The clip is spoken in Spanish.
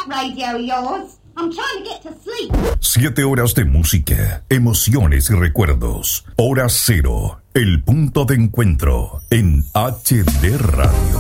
that radio of yours. I'm trying to get to sleep. 7 horas de música, emociones y recuerdos. Hora cero, el punto de encuentro en HD Radio.